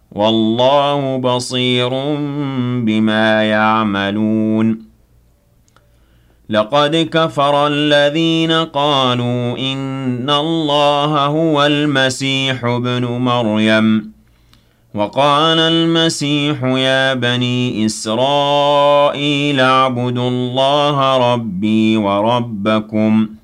والله بصير بما يعملون لقد كفر الذين قالوا إن الله هو المسيح ابن مريم وقال المسيح يا بني إسرائيل اعبدوا الله ربي وربكم